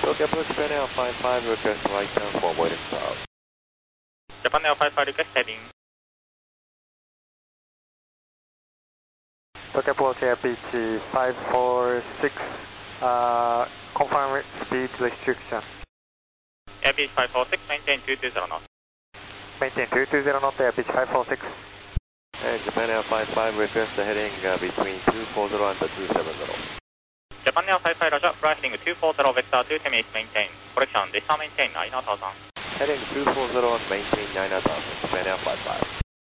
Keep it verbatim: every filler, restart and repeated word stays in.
Tokyo Approach Japan Air five five, request right turn for avoidance south. Japan Air five five, request heading. Tokyo Approach Air P T five four six, uh, confirm speed restriction. Air P T five four six, maintain two two zero knots. Maintain two two zero knots, Air P T five four six. And Japan Air five five, request the heading uh, between two four zero and two seven zero. Japan Air five five, Roger, fly heading two four zero, vector two ten minutes, maintain. Correction, descend maintain, nine thousand. Heading two four zero and maintain nine thousand, Japan Air five five.